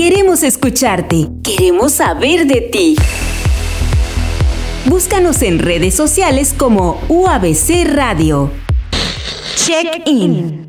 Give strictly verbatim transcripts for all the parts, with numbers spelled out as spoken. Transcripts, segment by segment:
Queremos escucharte. Queremos saber de ti. Búscanos en redes sociales como U A B C Radio. Check-in.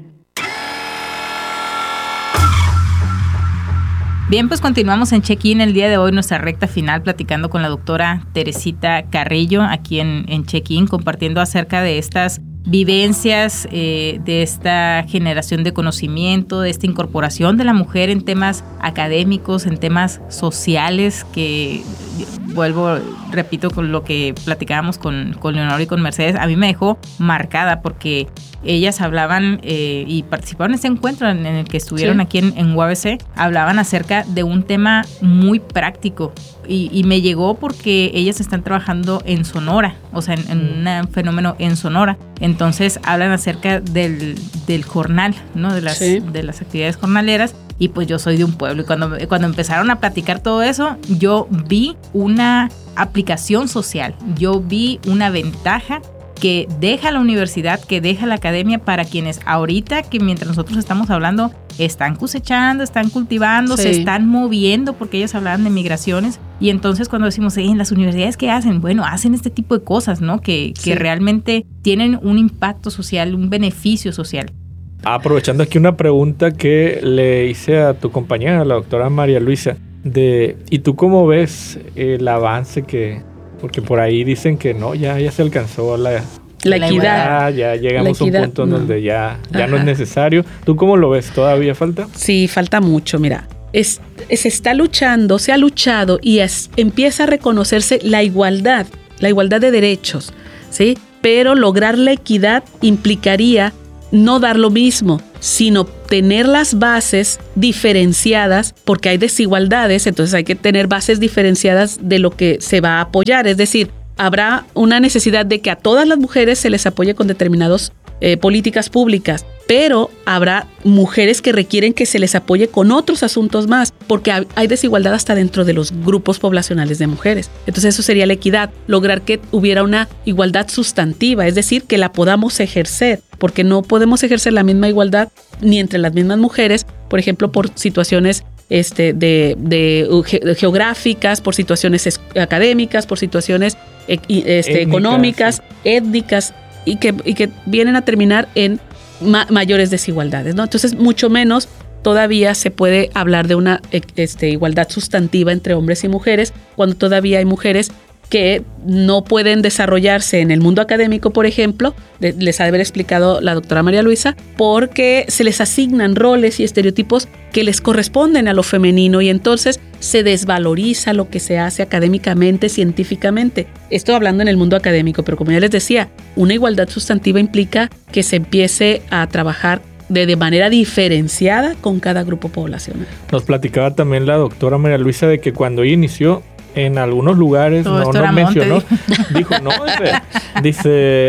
Bien, pues continuamos en Check-in el día de hoy, nuestra recta final, platicando con la doctora Teresita Carrillo aquí en, en Check-in, compartiendo acerca de estas vivencias, eh, de esta generación de conocimiento, de esta incorporación de la mujer en temas académicos, en temas sociales, que vuelvo, repito, con lo que platicábamos con, con Leonor y con Mercedes, a mí me dejó marcada porque ellas hablaban eh, y participaron en ese encuentro en, en el que estuvieron sí. aquí en, en U A B C, hablaban acerca de un tema muy práctico y, y me llegó porque ellas están trabajando en Sonora, o sea, en, en un fenómeno en Sonora. Entonces hablan acerca del, del jornal, ¿no? De las, sí. de las actividades jornaleras. Y pues yo soy de un pueblo y cuando, cuando empezaron a platicar todo eso, yo vi una aplicación social, yo vi una ventaja que deja la universidad, que deja la academia para quienes ahorita, que mientras nosotros estamos hablando, están cosechando, están cultivando, sí. se están moviendo, porque ellos hablaban de migraciones. Y entonces cuando decimos, ¿en las universidades qué hacen? Bueno, hacen este tipo de cosas, ¿no? Que, sí. que realmente tienen un impacto social, un beneficio social. Aprovechando aquí una pregunta que le hice a tu compañera, la doctora María Luisa, de ¿y tú cómo ves el avance que...? Porque por ahí dicen que no, ya, ya se alcanzó la, la equidad. Ya, ya llegamos la equidad, a un punto no. donde ya, ya no es necesario. ¿Tú cómo lo ves? ¿Todavía falta? Sí, falta mucho, mira. Es, se está luchando, se ha luchado y es, empieza a reconocerse la igualdad, la igualdad de derechos, ¿sí? Pero lograr la equidad implicaría no dar lo mismo, sino tener las bases diferenciadas, porque hay desigualdades, entonces hay que tener bases diferenciadas de lo que se va a apoyar. Es decir, habrá una necesidad de que a todas las mujeres se les apoye con determinadas eh, políticas públicas, pero habrá mujeres que requieren que se les apoye con otros asuntos más, porque hay desigualdad hasta dentro de los grupos poblacionales de mujeres. Entonces eso sería la equidad, lograr que hubiera una igualdad sustantiva, es decir, que la podamos ejercer, porque no podemos ejercer la misma igualdad ni entre las mismas mujeres, por ejemplo, por situaciones este, de, de, de geográficas, por situaciones es, académicas, por situaciones eh, este, Étnica, económicas, sí. étnicas, y que, y que vienen a terminar en ma- mayores desigualdades, ¿no? Entonces, mucho menos todavía se puede hablar de una este, igualdad sustantiva entre hombres y mujeres, cuando todavía hay mujeres que no pueden desarrollarse en el mundo académico, por ejemplo, de, les ha de haber explicado la doctora María Luisa, porque se les asignan roles y estereotipos que les corresponden a lo femenino y entonces se desvaloriza lo que se hace académicamente, científicamente. Esto hablando en el mundo académico, pero como ya les decía, una igualdad sustantiva implica que se empiece a trabajar de, de manera diferenciada con cada grupo poblacional. Nos platicaba también la doctora María Luisa de que cuando ella inició, en algunos lugares todo no, no mencionó, monte, dijo, no, dice, dice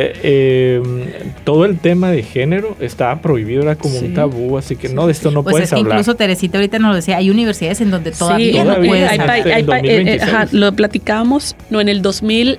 eh, todo el tema de género estaba prohibido, era como sí, un tabú, así que sí, no, de esto no pues puedes es que hablar. Incluso Teresita ahorita nos lo decía, hay universidades en donde todavía, sí, no todavía puedes hay, hablar. Hay, hay, hay, eh, ajá, lo platicábamos, no, en el dos mil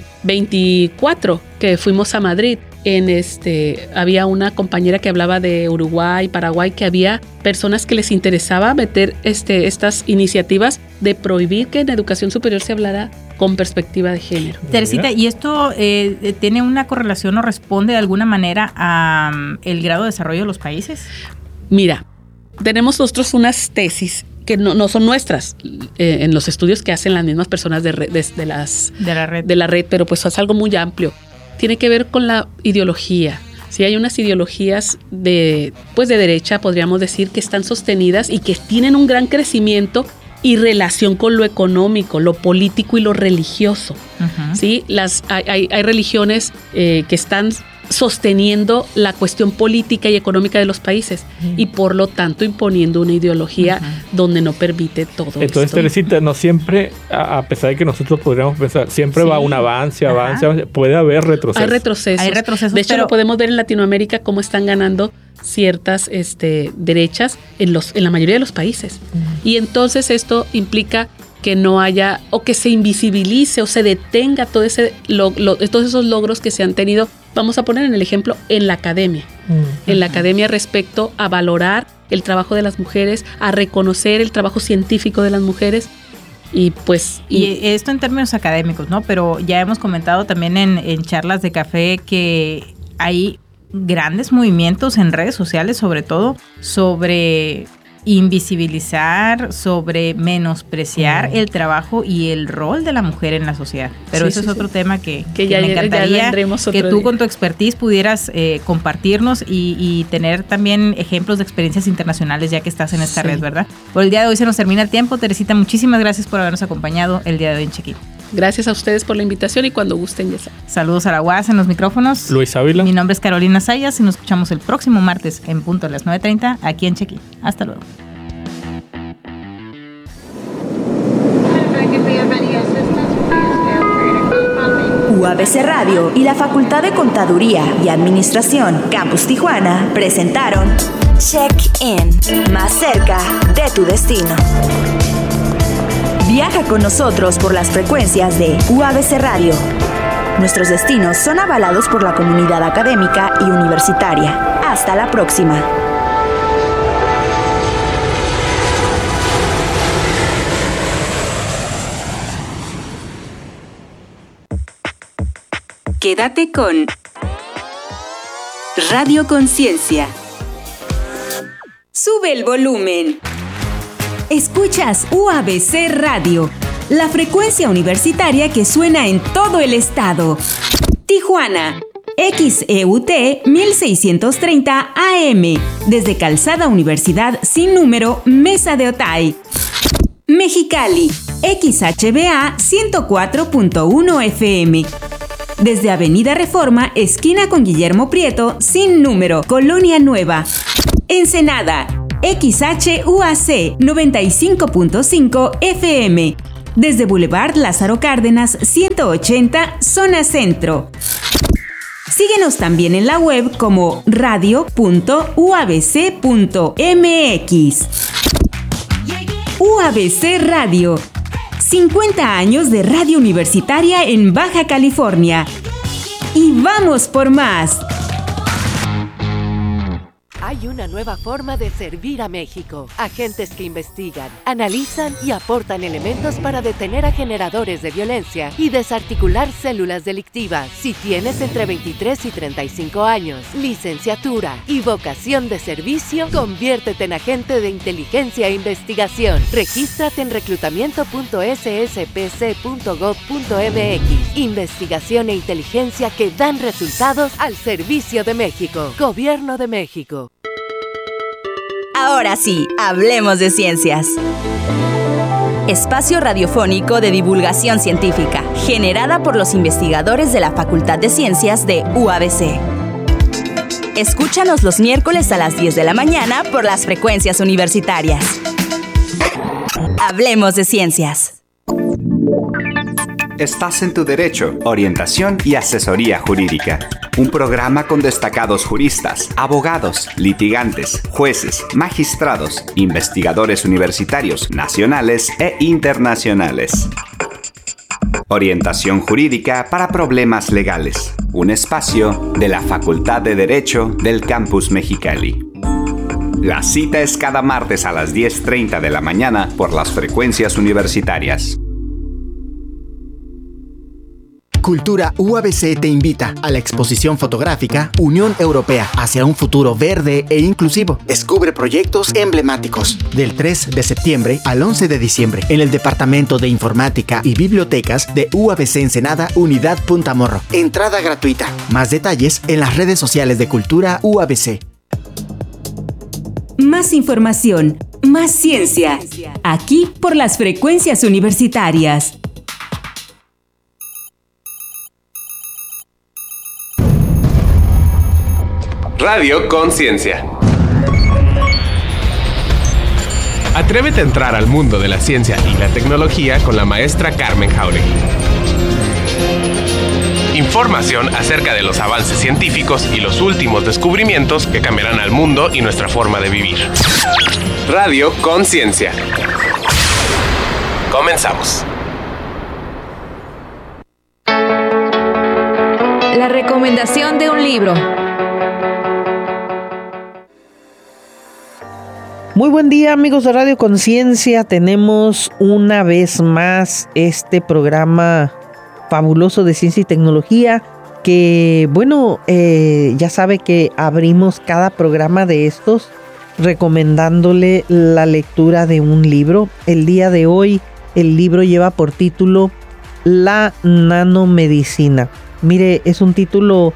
veinticuatro que fuimos a Madrid. En este había una compañera que hablaba de Uruguay, Paraguay, que había personas que les interesaba meter este, estas iniciativas de prohibir que en educación superior se hablara con perspectiva de género. Teresita, ¿y esto eh, tiene una correlación o responde de alguna manera a um, el grado de desarrollo de los países? Mira, tenemos nosotros unas tesis que no, no son nuestras, eh, en los estudios que hacen las mismas personas de, de, de, las, de, la red. de la red, pero pues es algo muy amplio. Tiene que ver con la ideología. Sí, hay unas ideologías de, pues de derecha, podríamos decir, que están sostenidas y que tienen un gran crecimiento y relación con lo económico, lo político y lo religioso. Uh-huh. ¿Sí? Las, hay, hay, hay religiones eh, que están sosteniendo la cuestión política y económica de los países uh-huh. y por lo tanto imponiendo una ideología uh-huh. donde no permite todo esto. Entonces, Teresita, no siempre, a pesar de que nosotros podríamos pensar, siempre sí. va un avance, avance, avance, puede haber retrocesos. Hay retrocesos. Hay retrocesos de hecho, pero... lo podemos ver en Latinoamérica cómo están ganando ciertas este, derechas en, los, en la mayoría de los países. Uh-huh. Y entonces esto implica que no haya, o que se invisibilice o se detenga todo ese, lo, lo, todos esos logros que se han tenido. Vamos a poner en el ejemplo en la academia. mm. en la academia respecto a valorar el trabajo de las mujeres, a reconocer el trabajo científico de las mujeres. Y pues y, y esto en términos académicos, ¿no? Pero ya hemos comentado también en, en charlas de café que hay grandes movimientos en redes sociales, sobre todo, sobre invisibilizar, sobre menospreciar mm. el trabajo y el rol de la mujer en la sociedad. Pero sí, eso sí, es otro sí. tema que, que, que ya, me encantaría que tú día. con tu expertise pudieras eh, compartirnos y, y tener también ejemplos de experiencias internacionales ya que estás en esta sí. red, ¿verdad? Por el día de hoy se nos termina el tiempo. Teresita, muchísimas gracias por habernos acompañado el día de hoy en Check-in. Gracias a ustedes por la invitación y cuando gusten ya saben. Saludos a la U A S en los micrófonos. Luis Ávila. Mi nombre es Carolina Sayas y nos escuchamos el próximo martes en punto a las nueve treinta aquí en Check-in. Hasta luego. U A B C Radio y la Facultad de Contaduría y Administración Campus Tijuana presentaron Check-in, más cerca de tu destino. Viaja con nosotros por las frecuencias de U A B C Radio. Nuestros destinos son avalados por la comunidad académica y universitaria. Hasta la próxima. Quédate con Radio Conciencia. Sube el volumen. Escuchas U A B C Radio, la frecuencia universitaria que suena en todo el estado. Tijuana, X E U T mil seiscientos treinta A M, desde Calzada Universidad sin número, Mesa de Otay. Mexicali, X H B A ciento cuatro punto uno F M. Desde Avenida Reforma, esquina con Guillermo Prieto, sin número, Colonia Nueva. Ensenada, X H U A C noventa y cinco punto cinco F M. Desde Boulevard Lázaro Cárdenas, ciento ochenta, Zona Centro. Síguenos también en la web como radio punto u a b c punto m x. U A B C Radio. cincuenta años de radio universitaria en Baja California. Y vamos por más. Hay una nueva forma de servir a México. Agentes que investigan, analizan y aportan elementos para detener a generadores de violencia y desarticular células delictivas. Si tienes entre veintitrés y treinta y cinco años, licenciatura y vocación de servicio, conviértete en agente de inteligencia e investigación. Regístrate en reclutamiento punto s s p c punto gov punto m x. Investigación e inteligencia que dan resultados al servicio de México. Gobierno de México. Ahora sí, hablemos de ciencias. Espacio radiofónico de divulgación científica, generada por los investigadores de la Facultad de Ciencias de U A B C. Escúchanos los miércoles a las diez de la mañana por las frecuencias universitarias. Hablemos de ciencias. Estás en tu derecho, orientación y asesoría jurídica. Un programa con destacados juristas, abogados, litigantes, jueces, magistrados, investigadores universitarios, nacionales e internacionales. Orientación jurídica para problemas legales. Un espacio de la Facultad de Derecho del Campus Mexicali. La cita es cada martes a las diez treinta de la mañana por las frecuencias universitarias. Cultura U A B C te invita a la exposición fotográfica Unión Europea hacia un futuro verde e inclusivo. Descubre proyectos emblemáticos del tres de septiembre al once de diciembre en el Departamento de Informática y Bibliotecas de U A B C Ensenada, Unidad Punta Morro. Entrada gratuita. Más detalles en las redes sociales de Cultura U A B C. Más información, más ciencia. Aquí por las frecuencias universitarias. Radio Conciencia. Atrévete a entrar al mundo de la ciencia y la tecnología con la maestra Carmen Jauregui. Información acerca de los avances científicos y los últimos descubrimientos que cambiarán al mundo y nuestra forma de vivir. Radio Conciencia. Comenzamos. La recomendación de un libro. Muy buen día, amigos de Radio Conciencia. Tenemos una vez más este programa fabuloso de ciencia y tecnología que, bueno, eh, ya sabe que abrimos cada programa de estos recomendándole la lectura de un libro. El día de hoy el libro lleva por título La nanomedicina. Mire, es un título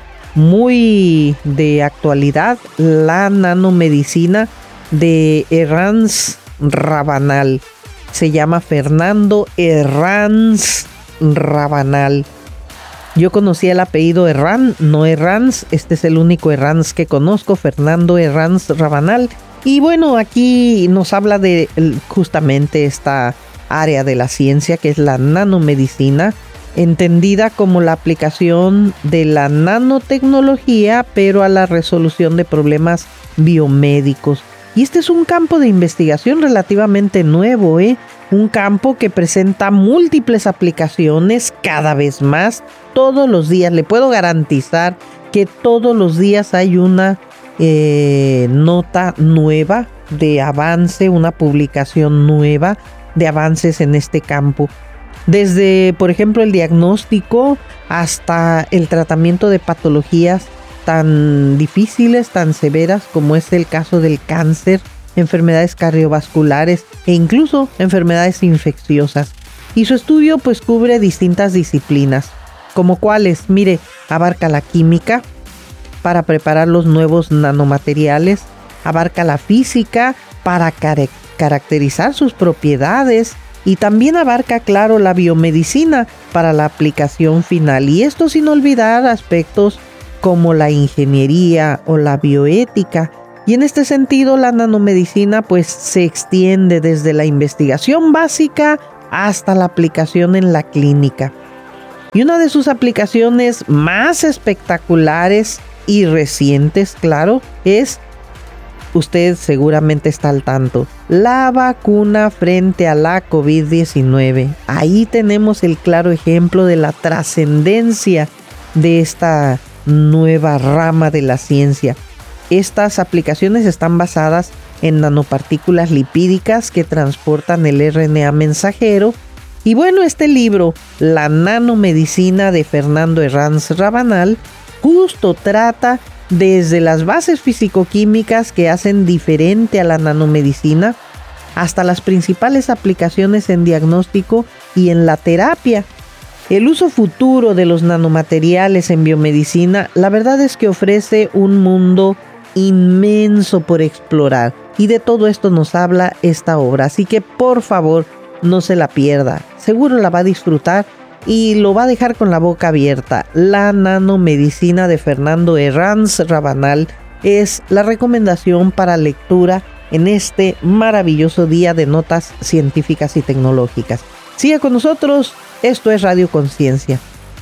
muy de actualidad, La nanomedicina, de Herranz Rabanal. Se llama Fernando Herranz Rabanal. Yo conocí el apellido Herranz, no Herranz. Este es el único Herranz que conozco, Fernando Herranz Rabanal. Y bueno, aquí nos habla de justamente esta área de la ciencia que es la nanomedicina, entendida como la aplicación de la nanotecnología, pero a la resolución de problemas biomédicos. Y este es un campo de investigación relativamente nuevo, ¿eh? Un campo que presenta múltiples aplicaciones cada vez más, todos los días. Le puedo garantizar que todos los días hay una eh, nota nueva de avance, una publicación nueva de avances en este campo. Desde, por ejemplo, el diagnóstico hasta el tratamiento de patologías tan difíciles, tan severas como es el caso del cáncer, enfermedades cardiovasculares e incluso enfermedades infecciosas. Y su estudio pues cubre distintas disciplinas, como cuáles, mire, abarca la química para preparar los nuevos nanomateriales, abarca la física para car- caracterizar sus propiedades y también abarca, claro, la biomedicina para la aplicación final. Y esto sin olvidar aspectos como la ingeniería o la bioética. Y en este sentido la nanomedicina pues se extiende desde la investigación básica hasta la aplicación en la clínica. Y una de sus aplicaciones más espectaculares y recientes, claro, es, usted seguramente está al tanto, la vacuna frente a la covid diecinueve. Ahí tenemos el claro ejemplo de la trascendencia de esta nueva rama de la ciencia. Estas aplicaciones están basadas en nanopartículas lipídicas que transportan el R N A mensajero. Y bueno, este libro, La nanomedicina de Fernando Herranz Rabanal, justo trata desde las bases fisicoquímicas que hacen diferente a la nanomedicina hasta las principales aplicaciones en diagnóstico y en la terapia. El uso futuro de los nanomateriales en biomedicina, la verdad es que ofrece un mundo inmenso por explorar. Y de todo esto nos habla esta obra. Así que por favor, no se la pierda. Seguro la va a disfrutar y lo va a dejar con la boca abierta. La nanomedicina de Fernando Herranz Rabanal es la recomendación para lectura en este maravilloso día de notas científicas y tecnológicas. Siga con nosotros. Esto es Radio Conciencia.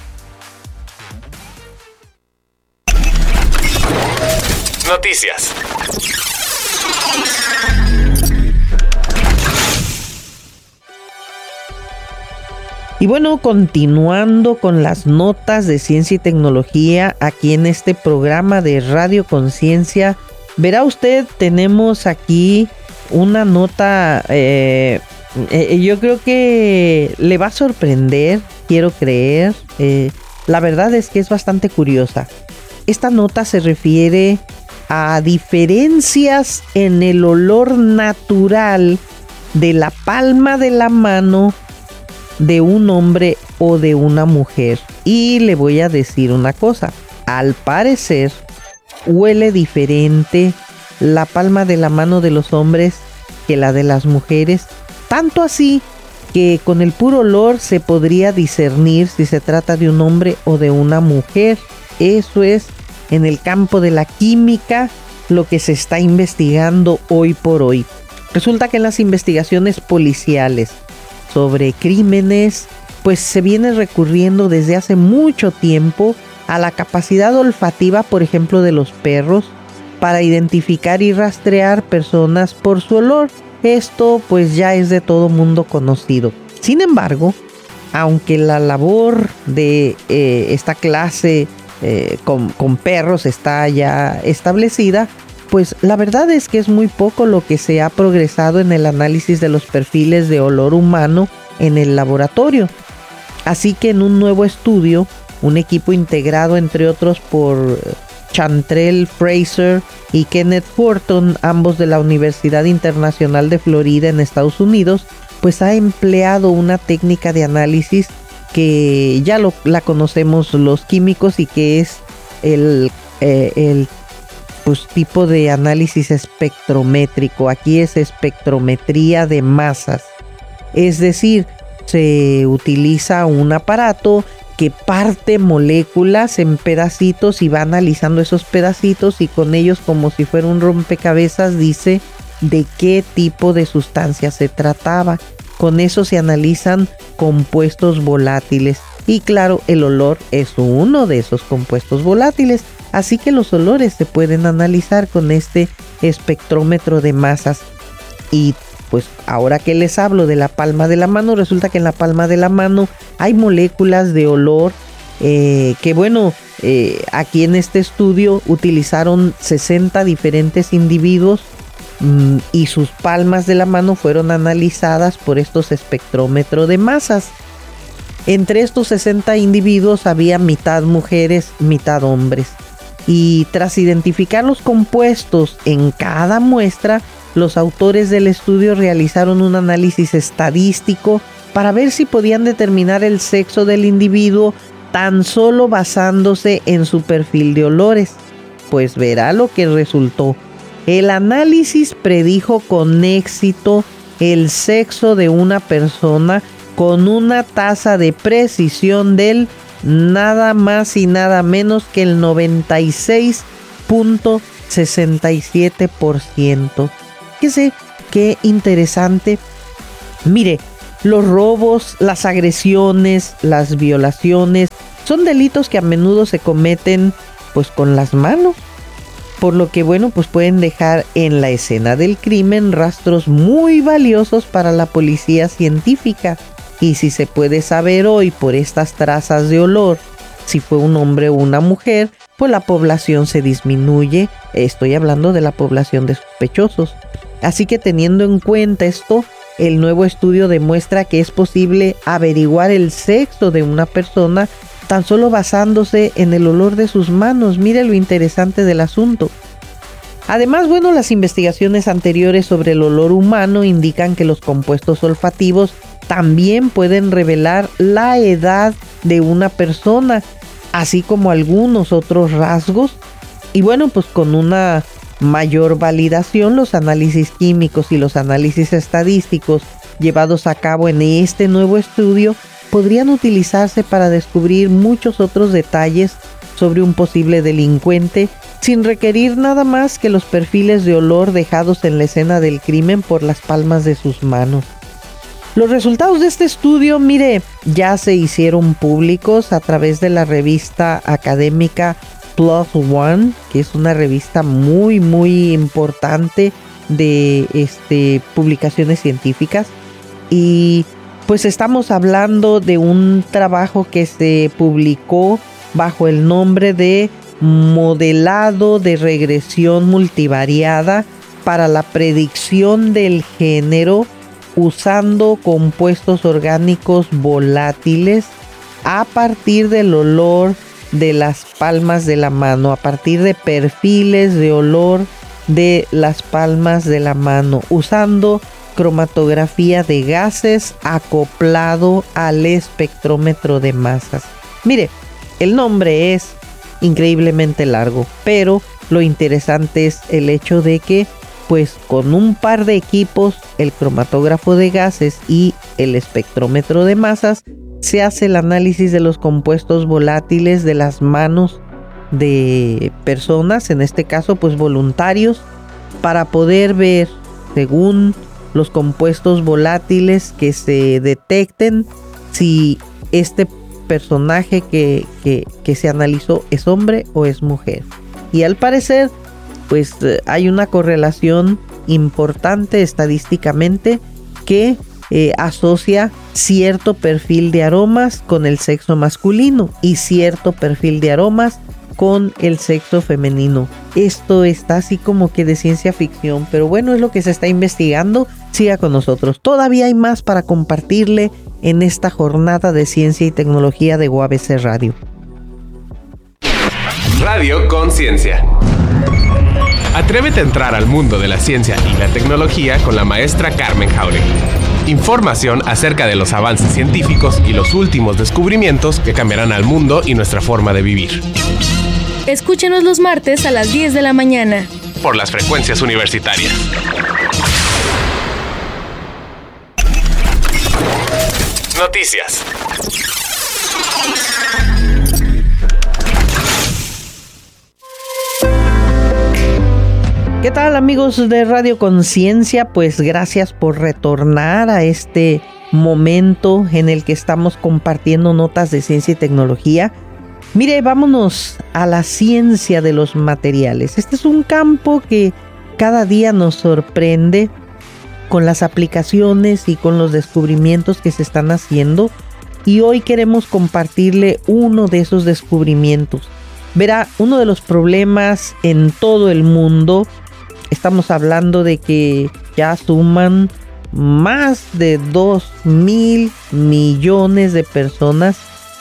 Noticias. Y bueno, continuando con las notas de ciencia y tecnología aquí en este programa de Radio Conciencia, verá usted, tenemos aquí una nota, eh, eh, yo creo que le va a sorprender, quiero creer. Eh, la verdad es que es bastante curiosa. Esta nota se refiere a diferencias en el olor natural de la palma de la mano de un hombre o de una mujer. Y le voy a decir una cosa, al parecer huele diferente la palma de la mano de los hombres que la de las mujeres, tanto así que con el puro olor se podría discernir si se trata de un hombre o de una mujer. Eso es en el campo de la química lo que se está investigando hoy por hoy. Resulta que en las investigaciones policiales sobre crímenes, pues se viene recurriendo desde hace mucho tiempo a la capacidad olfativa, por ejemplo, de los perros para identificar y rastrear personas por su olor. Esto pues ya es de todo mundo conocido. Sin embargo, aunque la labor de eh, esta clase eh, con, con perros está ya establecida, pues la verdad es que es muy poco lo que se ha progresado en el análisis de los perfiles de olor humano en el laboratorio. Así que en un nuevo estudio, un equipo integrado entre otros por Chantrell Fraser y Kenneth Horton, ambos de la Universidad Internacional de Florida en Estados Unidos, pues ha empleado una técnica de análisis que ya lo, la conocemos los químicos y que es el, eh, el pues, tipo de análisis espectrométrico. Aquí es espectrometría de masas. Es decir, se utiliza un aparato que parte moléculas en pedacitos y va analizando esos pedacitos y con ellos, como si fuera un rompecabezas, dice de qué tipo de sustancia se trataba. Con eso se analizan compuestos volátiles y claro, el olor es uno de esos compuestos volátiles, así que los olores se pueden analizar con este espectrómetro de masas. Y pues ahora que les hablo de la palma de la mano, resulta que en la palma de la mano hay moléculas de olor eh, que bueno, eh, aquí en este estudio utilizaron sesenta diferentes individuos mmm, y sus palmas de la mano fueron analizadas por estos espectrómetros de masas. Entre estos sesenta individuos había mitad mujeres, mitad hombres. Y tras identificar los compuestos en cada muestra, los autores del estudio realizaron un análisis estadístico para ver si podían determinar el sexo del individuo tan solo basándose en su perfil de olores. Pues verá lo que resultó. El análisis predijo con éxito el sexo de una persona con una tasa de precisión del nada más y nada menos que el noventa y seis punto sesenta y siete por ciento. Fíjese qué interesante. Mire, los robos, las agresiones, las violaciones son delitos que a menudo se cometen pues con las manos, por lo que bueno, pues pueden dejar en la escena del crimen rastros muy valiosos para la policía científica. Y si se puede saber hoy por estas trazas de olor si fue un hombre o una mujer, pues la población se disminuye. Estoy hablando de la población de sospechosos. Así que teniendo en cuenta esto, el nuevo estudio demuestra que es posible averiguar el sexo de una persona tan solo basándose en el olor de sus manos. Mire lo interesante del asunto. Además, bueno, las investigaciones anteriores sobre el olor humano indican que los compuestos olfativos también pueden revelar la edad de una persona, así como algunos otros rasgos. Y bueno, pues con una mayor validación, los análisis químicos y los análisis estadísticos llevados a cabo en este nuevo estudio podrían utilizarse para descubrir muchos otros detalles sobre un posible delincuente sin requerir nada más que los perfiles de olor dejados en la escena del crimen por las palmas de sus manos. Los resultados de este estudio, mire, ya se hicieron públicos a través de la revista académica Plus One, que es una revista muy muy importante de este, publicaciones científicas. Y pues estamos hablando de un trabajo que se publicó bajo el nombre de Modelado de Regresión Multivariada para la Predicción del Género usando compuestos orgánicos volátiles a partir del olor de las palmas de la mano, a partir de perfiles de olor de las palmas de la mano, usando cromatografía de gases acoplado al espectrómetro de masas. Mire, el nombre es increíblemente largo, pero lo interesante es el hecho de que pues con un par de equipos, el cromatógrafo de gases y el espectrómetro de masas, se hace el análisis de los compuestos volátiles de las manos de personas, en este caso pues voluntarios, para poder ver, según los compuestos volátiles que se detecten, si este personaje que, que, que se analizó es hombre o es mujer. Y al parecer pues hay una correlación importante estadísticamente que eh, asocia cierto perfil de aromas con el sexo masculino y cierto perfil de aromas con el sexo femenino. Esto está así como que de ciencia ficción, pero bueno, es lo que se está investigando. Siga con nosotros. Todavía hay más para compartirle en esta jornada de ciencia y tecnología de U A B C Radio. Radio Conciencia. Atrévete a entrar al mundo de la ciencia y la tecnología con la maestra Carmen Jauregui. Información acerca de los avances científicos y los últimos descubrimientos que cambiarán al mundo y nuestra forma de vivir. Escúchenos los martes a las diez de la mañana. Por las frecuencias universitarias. Noticias. ¿Qué tal, amigos de Radio Conciencia? Pues gracias por retornar a este momento en el que estamos compartiendo notas de ciencia y tecnología. Mire, vámonos a la ciencia de los materiales. Este es un campo que cada día nos sorprende con las aplicaciones y con los descubrimientos que se están haciendo. Y hoy queremos compartirle uno de esos descubrimientos. Verá, uno de los problemas en todo el mundo, estamos hablando de que ya suman más de dos mil millones de personas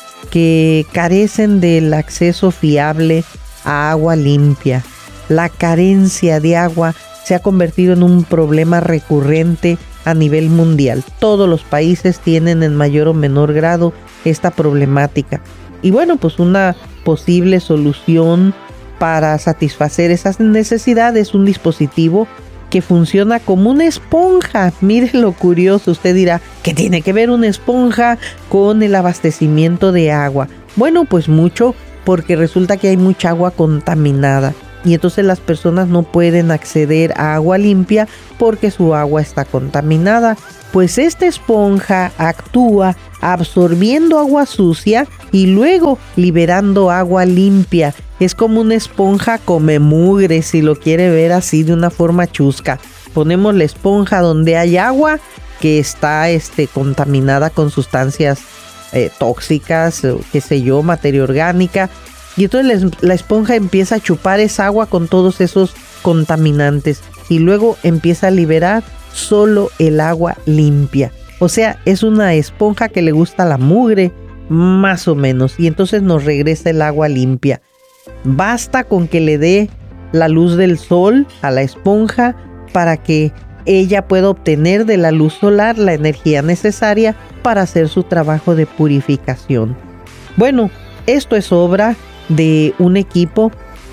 que carecen del acceso fiable a agua limpia. La carencia de agua se ha convertido en un problema recurrente a nivel mundial. Todos los países tienen en mayor o menor grado esta problemática. Y bueno, pues una posible solución para satisfacer esas necesidades, un dispositivo que funciona como una esponja. Mire lo curioso, usted dirá, ¿qué tiene que ver una esponja con el abastecimiento de agua? Bueno, pues mucho, porque resulta que hay mucha agua contaminada y entonces las personas no pueden acceder a agua limpia porque su agua está contaminada. Pues esta esponja actúa absorbiendo agua sucia y luego liberando agua limpia. Es como una esponja come mugre, si lo quiere ver así de una forma chusca. Ponemos la esponja donde hay agua que está este, contaminada con sustancias eh, tóxicas, qué sé yo, materia orgánica. Y entonces la esponja empieza a chupar esa agua con todos esos contaminantes y luego empieza a liberar solo el agua limpia. O sea, es una esponja que le gusta la mugre, más o menos, y entonces nos regresa el agua limpia. Basta con que le dé la luz del sol a la esponja para que ella pueda obtener de la luz solar la energía necesaria para hacer su trabajo de purificación. Bueno, esto es obra de un equipo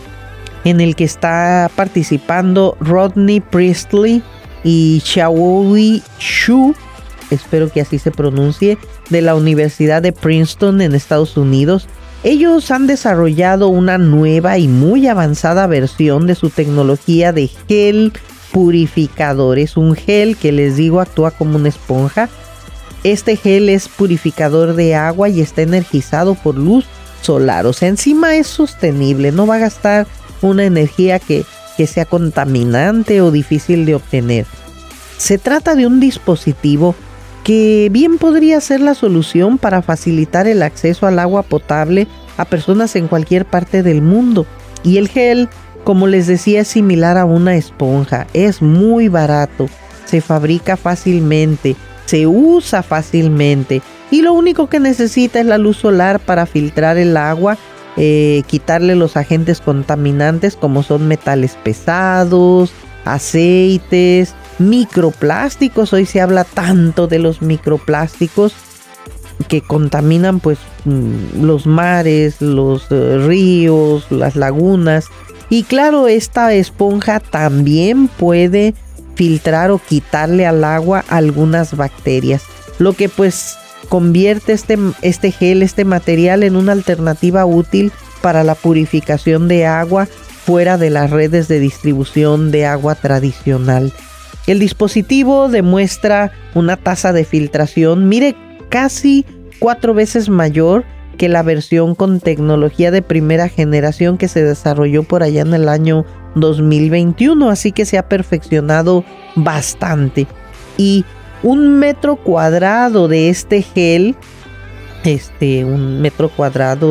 en el que está participando Rodney Priestley y Xiaoyi Xu, espero que así se pronuncie, de la Universidad de Princeton en Estados Unidos. Ellos han desarrollado una nueva y muy avanzada versión de su tecnología de gel purificador. Es un gel que, les digo, actúa como una esponja. Este gel es purificador de agua y está energizado por luz solar. O sea, encima es sostenible, no va a gastar una energía que, que sea contaminante o difícil de obtener. Se trata de un dispositivo que bien podría ser la solución para facilitar el acceso al agua potable a personas en cualquier parte del mundo. Y el gel, como les decía, es similar a una esponja. Es muy barato, se fabrica fácilmente, se usa fácilmente y lo único que necesita es la luz solar para filtrar el agua, eh, quitarle los agentes contaminantes como son metales pesados, aceites, microplásticos. Hoy se habla tanto de los microplásticos que contaminan pues los mares, los uh, ríos, las lagunas. Y claro, esta esponja también puede filtrar o quitarle al agua algunas bacterias, lo que pues convierte este, este gel, este material en una alternativa útil para la purificación de agua fuera de las redes de distribución de agua tradicional. El dispositivo demuestra una tasa de filtración, mire, casi cuatro veces mayor que la versión con tecnología de primera generación que se desarrolló por allá en el año dos mil veintiuno, así que se ha perfeccionado bastante. Y un metro cuadrado de este gel, este, un metro cuadrado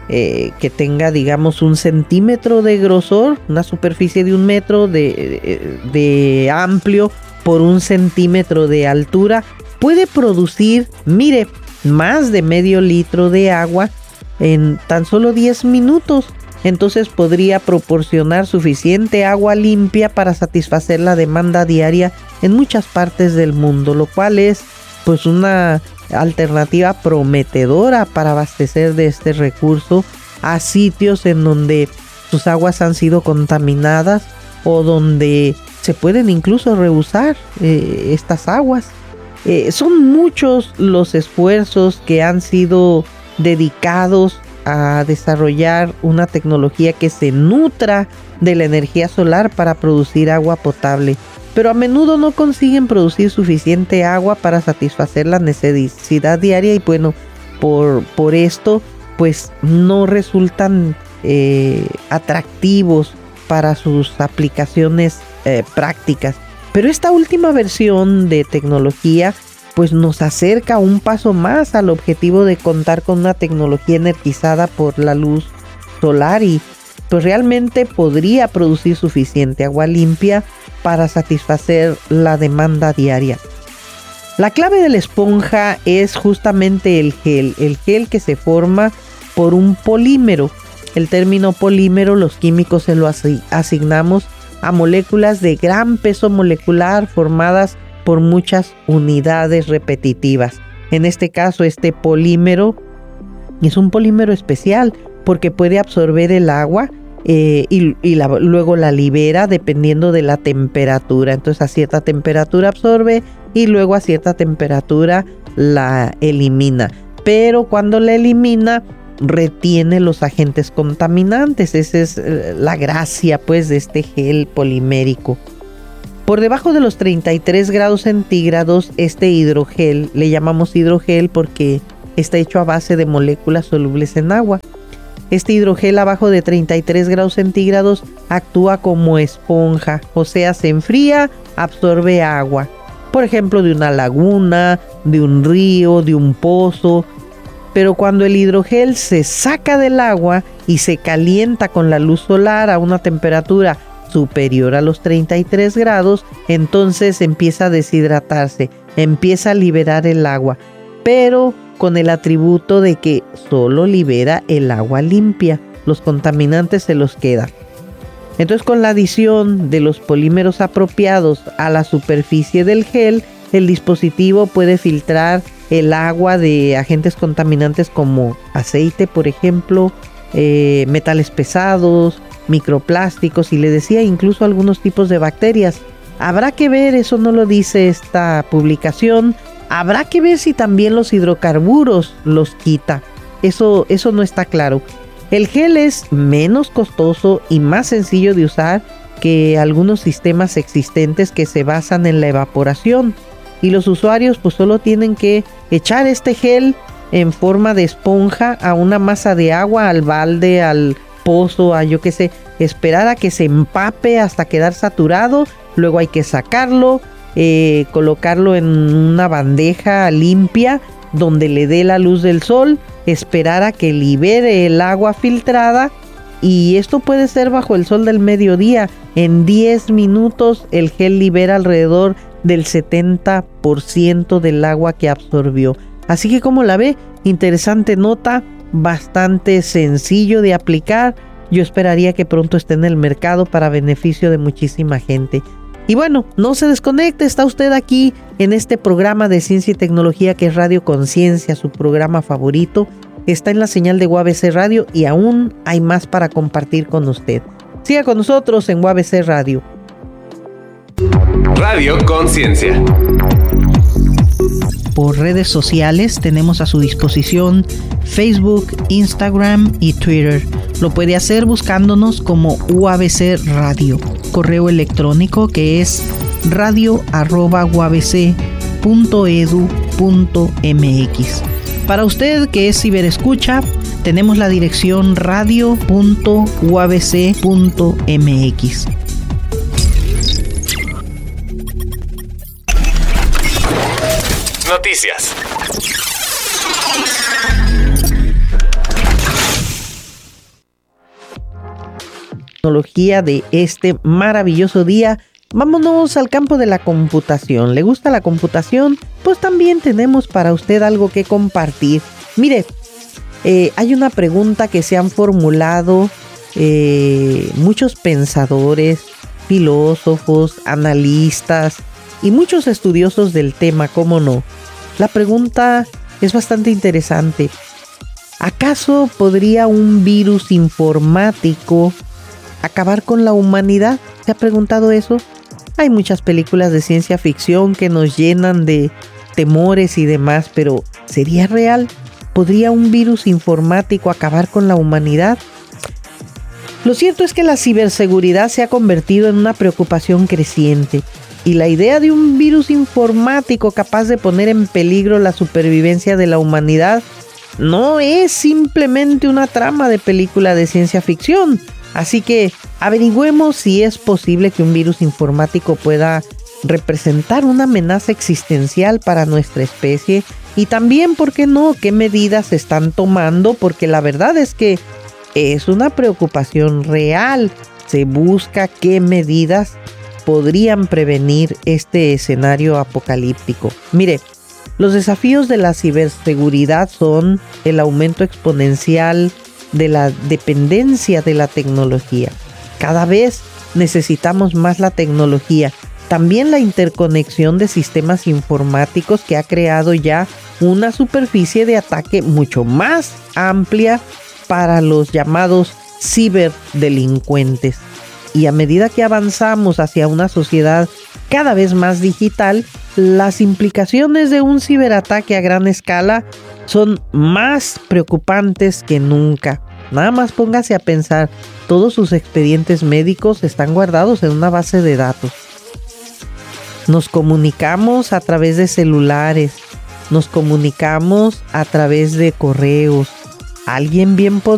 eh, que tenga, digamos, un centímetro de grosor, una superficie de un metro de, de, de amplio por un centímetro de altura, puede producir, mire, más de medio litro de agua en tan solo diez minutos. Entonces podría proporcionar suficiente agua limpia para satisfacer la demanda diaria en muchas partes del mundo, lo cual es pues una alternativa prometedora para abastecer de este recurso a sitios en donde sus aguas han sido contaminadas o donde se pueden incluso reusar eh, estas aguas. Eh, son muchos los esfuerzos que han sido dedicados a desarrollar una tecnología que se nutra de la energía solar para producir agua potable, pero a menudo no consiguen producir suficiente agua para satisfacer la necesidad diaria y bueno, por, por esto pues no resultan eh, atractivos para sus aplicaciones eh, prácticas. Pero esta última versión de tecnología pues nos acerca un paso más al objetivo de contar con una tecnología energizada por la luz solar y pues realmente podría producir suficiente agua limpia para satisfacer la demanda diaria. La clave de la esponja es justamente el gel, el gel que se forma por un polímero. El término polímero los químicos se lo asignamos a moléculas de gran peso molecular formadas por muchas unidades repetitivas. En este caso, este polímero es un polímero especial porque puede absorber el agua eh, y, y la, luego la libera dependiendo de la temperatura. Entonces a cierta temperatura absorbe y luego a cierta temperatura la elimina. Pero cuando la elimina retiene los agentes contaminantes. Esa es eh, la gracia pues de este gel polimérico. Por debajo de los treinta y tres grados centígrados, este hidrogel, le llamamos hidrogel porque está hecho a base de moléculas solubles en agua. Este hidrogel abajo de treinta y tres grados centígrados actúa como esponja, o sea, se enfría, absorbe agua. Por ejemplo, de una laguna, de un río, de un pozo. Pero cuando el hidrogel se saca del agua y se calienta con la luz solar a una temperatura superior a los treinta y tres grados, entonces empieza a deshidratarse, empieza a liberar el agua, pero con el atributo de que solo libera el agua limpia, los contaminantes se los quedan. Entonces, con la adición de los polímeros apropiados a la superficie del gel, el dispositivo puede filtrar el agua de agentes contaminantes como aceite, por ejemplo, eh, metales pesados, microplásticos y le decía incluso algunos tipos de bacterias. Habrá que ver, eso no lo dice esta publicación, habrá que ver si también los hidrocarburos los quita. Eso, eso no está claro. El gel es menos costoso y más sencillo de usar que algunos sistemas existentes que se basan en la evaporación. Y los usuarios pues solo tienen que echar este gel en forma de esponja a una masa de agua, al balde, al pozo, a yo qué sé, esperar a que se empape hasta quedar saturado, luego hay que sacarlo, eh, colocarlo en una bandeja limpia donde le dé la luz del sol, esperar a que libere el agua filtrada y esto puede ser bajo el sol del mediodía. En diez minutos el gel libera alrededor del setenta por ciento del agua que absorbió. Así que como la ve, interesante nota, bastante sencillo de aplicar. Yo esperaría que pronto esté en el mercado para beneficio de muchísima gente. Y bueno, no se desconecte, está usted aquí en este programa de ciencia y tecnología que es Radio Conciencia, su programa favorito. Está en la señal de U A B C Radio y aún hay más para compartir con usted. Siga con nosotros en U A B C Radio. Radio Conciencia. Por redes sociales tenemos a su disposición Facebook, Instagram y Twitter. Lo puede hacer buscándonos como U A B C Radio. Correo electrónico que es radio arroba u a b c punto e d u punto m x. Para usted que es ciberescucha, tenemos la dirección radio punto u a b c punto m x. Noticias. tecnología de este maravilloso día. Vámonos al campo de la computación. ¿Le gusta la computación? Pues también tenemos para usted algo que compartir. Mire, eh, hay una pregunta que se han formulado eh, muchos pensadores, filósofos, analistas y muchos estudiosos del tema, ¿cómo no? La pregunta es bastante interesante. ¿Acaso podría un virus informático acabar con la humanidad? ¿Se ha preguntado eso? Hay muchas películas de ciencia ficción que nos llenan de temores y demás, pero ¿sería real? ¿Podría un virus informático acabar con la humanidad? Lo cierto es que la ciberseguridad se ha convertido en una preocupación creciente y la idea de un virus informático capaz de poner en peligro la supervivencia de la humanidad no es simplemente una trama de película de ciencia ficción. Así que averigüemos si es posible que un virus informático pueda representar una amenaza existencial para nuestra especie y también, ¿por qué no?, qué medidas se están tomando, porque la verdad es que es una preocupación real. Se busca qué medidas podrían prevenir este escenario apocalíptico. Mire, los desafíos de la ciberseguridad son el aumento exponencial de la dependencia de la tecnología. Cada vez necesitamos más la tecnología. También la interconexión de sistemas informáticos que ha creado ya una superficie de ataque mucho más amplia para los llamados ciberdelincuentes. Y a medida que avanzamos hacia una sociedad cada vez más digital, las implicaciones de un ciberataque a gran escala son más preocupantes que nunca. Nada más póngase a pensar, todos sus expedientes médicos están guardados en una base de datos. Nos comunicamos a través de celulares, nos comunicamos a través de correos. Alguien bien